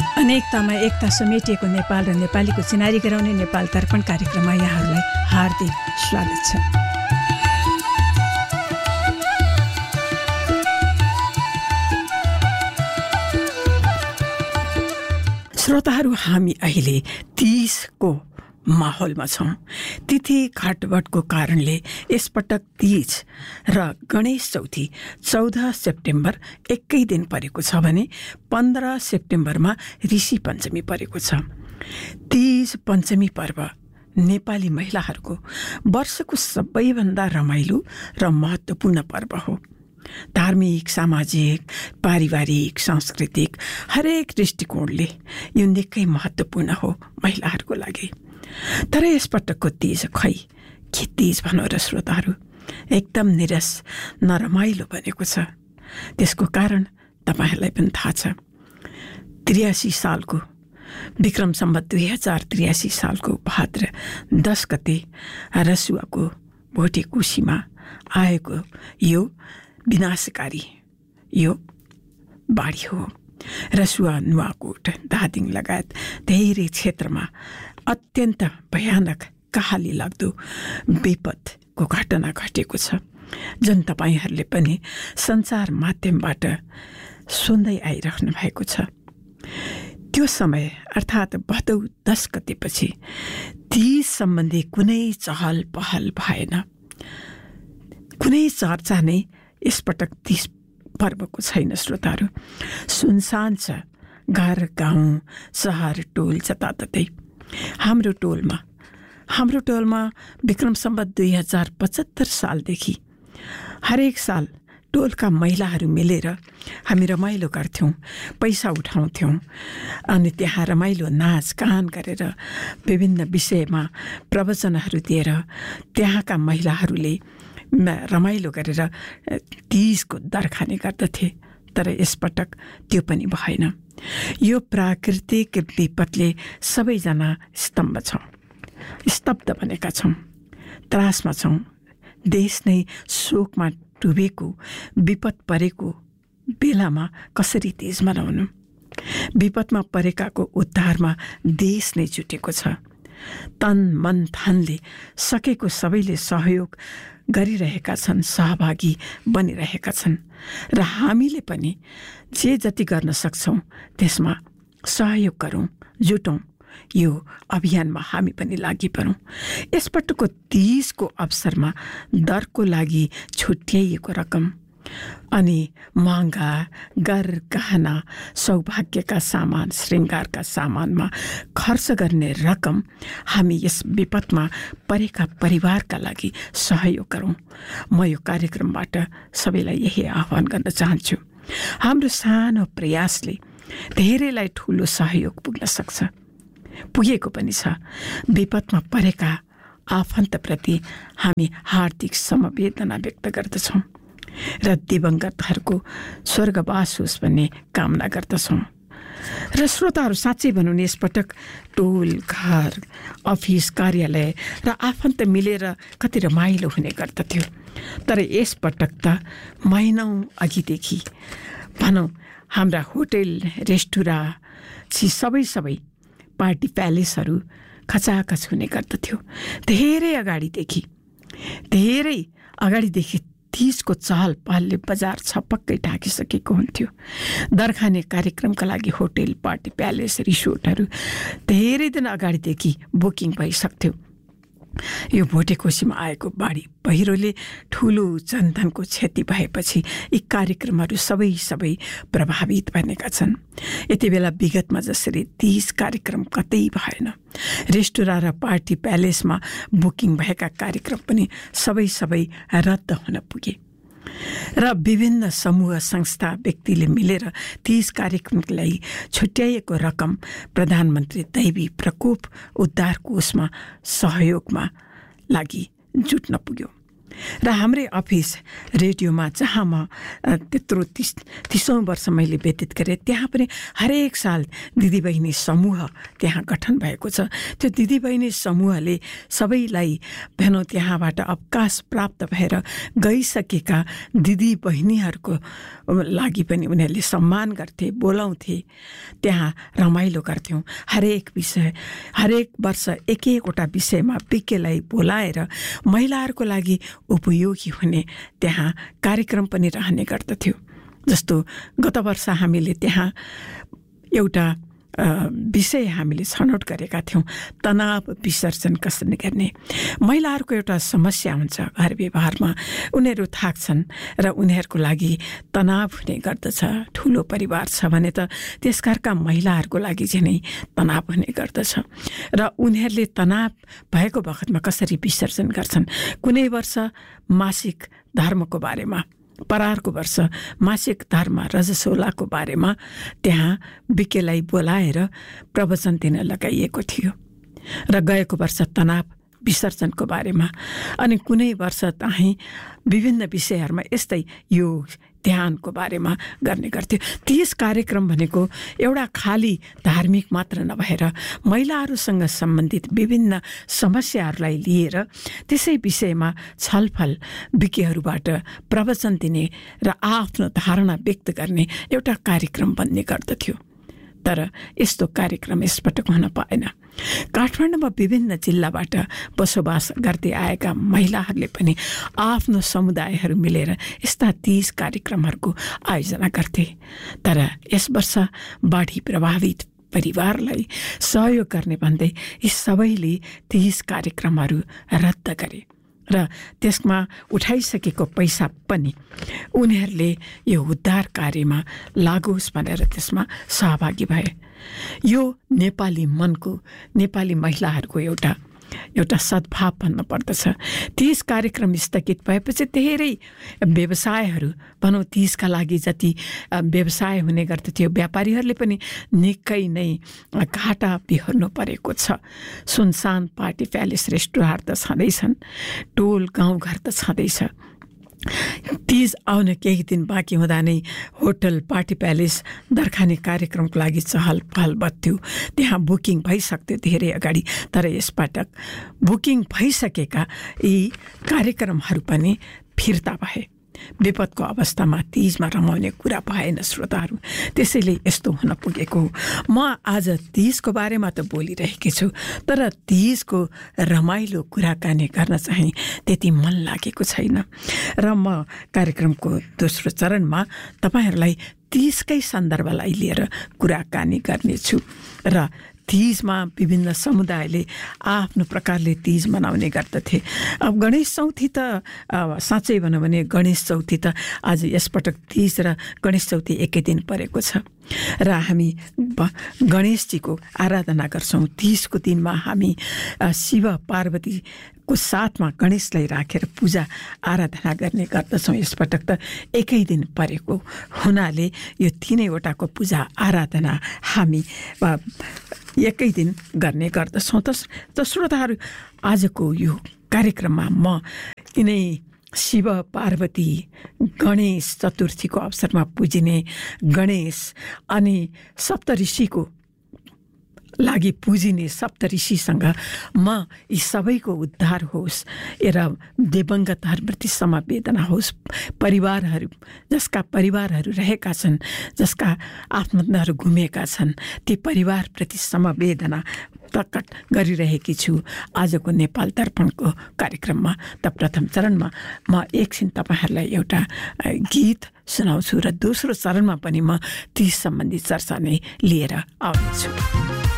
अनेकतामा एकता समेटिएको नेपाल र नेपालीको चिनारी गराउने नेपाल दर्पण कार्यक्रममा यहाँहरूलाई हार्दिक स्वागत छ। श्रोताहरू, हामी अहिले 30 को माहौलमा छौँ। तिथि घटबटको कारणले यसपटक तीज र गणेश चौथी 14 सेप्टेम्बर एकै दिन परेको छ भने 15 सेप्टेम्बरमा ऋषि पञ्चमी परेको छ। तीज पञ्चमी पर्व नेपाली महिलाहरूको वर्षको सबैभन्दा रमाइलो र महत्त्वपूर्ण पर्व हो। धार्मिक, सामाजिक, पारिवारिक, सांस्कृतिक हरेक दृष्टिकोणले यो निकै महत्त्वपूर्ण हो महिलाहरूको लागि। तर यसपटकको तीज खै के तीज भनौँ र श्रोताहरू, एकदम निरस नरमाइलो बनेको छ। त्यसको कारण तपाईँहरूलाई पनि थाहा छ। 83 सालको विक्रम सम्वत 2083 सालको भाद्र 10 गते रसुवाको भोटे कोशीमा आएको यो विनाशकारी यो बाढी हो। रसुवा, नुवाकोट, धादिङ लगायत धेरै क्षेत्रमा अत्यन्त भयानक कहाली लाग्दो विपदको घटना घटेको छ, जुन तपाईँहरूले पनि सञ्चार माध्यमबाट सुन्दै आइरहनु भएको छ। त्यो समय अर्थात् भदौ 10 गतेपछि तीज सम्बन्धी कुनै चहल पहल भएन। कुनै चर्चा नै यसपटक तीज पर्वको छैन श्रोताहरू। सुनसान छ घर, गाउँ, सहर, टोल, जताततै। हाम्रो टोलमा विक्रम सम्वत 2075 सालदेखि हरेक साल टोलका महिलाहरू मिलेर हामी रमाइलो गर्थ्यौँ, पैसा उठाउँथ्यौँ अनि त्यहाँ रमाइलो नाचगान गरेर विभिन्न विषयमा प्रवचनहरू दिएर त्यहाँका महिलाहरूले रमाइलो गरेर तीजको दर खाने गर्दथे। तर यसपटक त्यो पनि भएन। यो प्राकृतिक विपदले सबैजना स्तब्ध बनेका छौँ, त्रासमा छौँ। देश नै शोकमा डुबेको, विपद परेको बेलामा कसरी तीज मनाउनु? विपदमा परेकाको उद्धारमा देश नै जुटेको छ। तन मन धनले सकेको सबैले सहयोग गरिरहेका छन्, सहभागी बनिरहेका छन् र हामीले पनि जे जति गर्न सक्छौँ त्यसमा सहयोग गरौँ, जुटौँ। यो अभियानमा हामी पनि लागि परौँ। यसपटकको तीजको अवसरमा दरको लागि छुट्याइएको रकम अनि महँगा गहना, सौभाग्यका सामान, श्रृङ्गारका सामानमा खर्च गर्ने रकम हामी यस विपदमा परेका परिवारका लागि सहयोग गरौँ। म यो कार्यक्रमबाट सबैलाई यही आह्वान गर्न चाहन्छु। हाम्रो सानो प्रयासले धेरैलाई ठुलो सहयोग पुग्न सक्छ, पुगेको पनि छ। विपदमा परेका आफन्तप्रति हामी हार्दिक समवेदना व्यक्त गर्दछौँ र दिवंगतहरूको स्वर्गवास होस् भन्ने कामना गर्दछौँ। र श्रोताहरू, साँच्चै भनौँ नि, यसपटक टोल, घर, अफिस, कार्यालय र आफन्त मिलेर कति रमाइलो हुने गर्दथ्यो। तर यसपटक त महिनौँ अघिदेखि भनौँ हाम्रा होटेल, रेस्टुरेन्ट, सबै पार्टी प्यालेसहरू खचाखच हुने गर्दथ्यो। धेरै अगाडिदेखि तीजको चहल पहलले बजार छपक्कै ढाकिसकेको हुन्थ्यो। दरखाने कार्यक्रमका लागि होटेल, पार्टी प्यालेस, रिसोर्टहरू धेरै दिन अगाडिदेखि बुकिङ भइसक्थ्यो। यो भोटे कोशीमा आएको बाढी पहिरोले ठुलो जनधनको क्षति भएपछि यी कार्यक्रमहरू सबै प्रभावित बनेका छन्। यति बेला विगतमा जसरी तीज कार्यक्रम कतै भएन, रेस्टुरेन्ट र पार्टी प्यालेसमा बुकिङ भएका कार्यक्रम पनि सबै रद्द हुन पुगे र विभिन्न समूह, संस्था, व्यक्तिले मिलेर तीज कार्यक्रमको लागि छुट्याइएको रकम प्रधानमन्त्री दैवी प्रकोप उद्धार कोषमा सहयोगमा लागि जुट्न पुग्यो। र हाम्रै अफिस रेडियोमा जहाँ म त्यत्रो 30औं वर्ष मैले व्यतीत गरेँ, त्यहाँ पनि हरेक साल दिदीबहिनी समूह त्यहाँ गठन भएको छ। त्यो दिदीबहिनी समूहले सबैलाई भनौँ त्यहाँबाट अवकाश प्राप्त भएर गइसकेका दिदीबहिनीहरूको लागि पनि उनीहरूले सम्मान गर्थे, बोलाउँथे, त्यहाँ रमाइलो गर्थ्यौँ। हरेक वर्ष एक एकवटा विषयमा विज्ञलाई बोलाएर महिलाहरूको लागि उपयोगी हुने त्यहाँ कार्यक्रम पनि रहने गर्दथ्यो। जस्तो गत वर्ष हामीले त्यहाँ एउटा विषय हामीले छनौट गरेका थियौँ, तनाव विसर्जन कसरी गर्ने। महिलाहरूको एउटा समस्या हुन्छ घर व्यवहारमा, उनीहरू थाक्छन् र उनीहरूको लागि तनाव हुने गर्दछ। ठुलो परिवार छ भने त त्यस घरका महिलाहरूको लागि चाहिँ नै तनाव हुने गर्दछ र उनीहरूले तनाव भएको बखतमा कसरी विसर्जन गर्छन्। कुनै वर्ष मासिक धर्मको बारेमा, परारको वर्ष मासिक धर्म रजस्वलाको बारेमा त्यहाँ विज्ञलाई बोलाएर प्रवचन दिन लगाइएको थियो र गएको वर्ष तनाव विसर्जनको बारेमा, अनि कुनै वर्ष चाहिँ विभिन्न विषयहरूमा यस्तै योग ध्यानको बारेमा गर्ने गर्थ्यो। 30 कार्यक्रम भनेको एउटा खाली धार्मिक मात्र नभएर महिलाहरूसँग सम्बन्धित विभिन्न समस्याहरूलाई लिएर त्यसै विषयमा छलफल, विज्ञहरूबाट प्रवचन दिने र आफ्नो धारणा व्यक्त गर्ने एउटा कार्यक्रम बन्ने गर्दथ्यो। तर यस्तो कार्यक्रम यसपटक हुन पाएन। काठमाडौँमा विभिन्न जिल्लाबाट बसोबास गर्दै आएका महिलाहरूले पनि आफ्नो समुदायहरू मिलेर यस्ता 30 कार्यक्रमहरूको आयोजना गर्थे। तर यस वर्ष बाढी प्रभावित परिवारलाई सहयोग गर्ने भन्दै यी सबैले 30 कार्यक्रमहरू रद्द गरे र त्यसमा उठाइसकेको पैसा पनि उनीहरूले यो उद्धार कार्यमा लागोस् भनेर त्यसमा सहभागी भए। यो नेपाली मनको, नेपाली महिलाहरूको एउटा सद्भाव भन्न पर्दछ। 30 कार्यक्रम स्थगित भएपछि धेरै व्यवसायहरू, भनौँ 30 का लागि जति व्यवसाय हुने गर्दथ्यो, व्यापारीहरूले पनि निकै नै घाटा बिहोर्नु परेको छ। सुनसान पार्टी प्यालेस रेस्टुरेन्ट त छँदैछन्, टोल गाउँघर त छँदैछ। 30 आउन केही दिन बाँकी हुँदा नै होटल पार्टी प्यालेस दरखाने कार्यक्रमको लागि चहल पहल बत्थ्यो। त्यहाँ बुकिङ भइसक्थ्यो धेरै अगाडि। तर यसपटक बुकिङ भइसकेका यी कार्यक्रमहरू पनि फिर्ता भए। विपदको अवस्थामा 30मा रमाउने कुरा भएन श्रोताहरू, त्यसैले यस्तो हुन पुगेको। म आज 30को बारेमा त बोलिरहेकी छु, तर 30को रमाइलो कुराकानी गर्न चाहिँ त्यति मन लागेको छैन र म कार्यक्रमको दोस्रो चरणमा तपाईहरूलाई 30कै सन्दर्भलाई लिएर कुराकानी गर्नेछु र 30मा विभिन्न समुदायले आफ्नो प्रकारले 30 मनाउने गर्दथे। अब गणेश चौथी त साँच्चै भनौँ भने गणेश चौथी त आज यसपटक 30 र गणेश चौथी एकै दिन परेको छ र हामी गणेशजीको आराधना गर्छौँ। 30को दिनमा हामी शिव पार्वतीको साथमा गणेशलाई राखेर पूजा आराधना गर्ने गर्दछौँ। यसपटक त एकै दिन परेको हुनाले यो तीनैवटाको पूजा आराधना हामी एकै दिन गर्ने गर्दछौँ। त श्रोताहरू, आजको यो कार्यक्रममा म यिनै शिव पार्वती गणेश चतुर्थीको अवसरमा पूजिने गणेश अनि सप्तऋषिको लागि पूजिने सप्तऋषिसँग म यी सबैको उद्धार होस् र दिवंगतहरूप्रति समवेदना होस्। परिवारहरू, जसका परिवारहरू रहेका छन्, जसका आत्महत्याहरू घुमेका छन्, ती परिवारप्रति समवेदना प्रकट गरिरहेकी छु आजको नेपाल दर्पणको कार्यक्रममा। त प्रथम चरणमा म एकछिन तपाईँहरूलाई एउटा गीत सुनाउँछु र दोस्रो चरणमा पनि म 30 सम्बन्धी चर्चा नै लिएर आउनेछु।